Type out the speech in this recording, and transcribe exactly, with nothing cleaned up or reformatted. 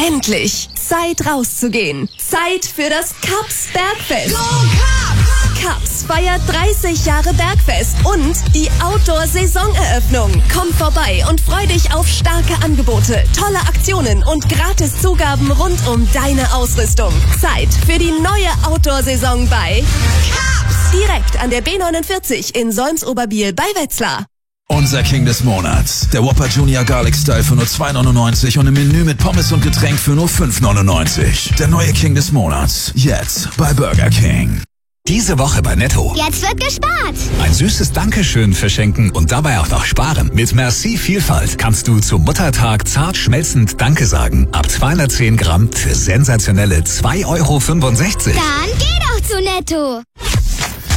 Endlich! Zeit rauszugehen. Zeit für das Cups Bergfest. Go Cups! Cups feiert dreißig Jahre Bergfest und die Outdoor-Saisoneröffnung. Komm vorbei und freu dich auf starke Angebote, tolle Aktionen und Gratiszugaben rund um deine Ausrüstung. Zeit für die neue Outdoor-Saison bei Cups! Direkt an der B neunundvierzig in Solms-Oberbiel bei Wetzlar. Unser King des Monats. Der Whopper Junior Garlic Style für nur zwei neunundneunzig und im Menü mit Pommes und Getränk für nur fünf neunundneunzig. Der neue King des Monats. Jetzt bei Burger King. Diese Woche bei Netto. Jetzt wird gespart. Ein süßes Dankeschön verschenken und dabei auch noch sparen. Mit Merci Vielfalt kannst du zum Muttertag zart schmelzend Danke sagen. Ab zweihundertzehn Gramm für sensationelle zwei Euro fünfundsechzig. Dann geh doch zu Netto.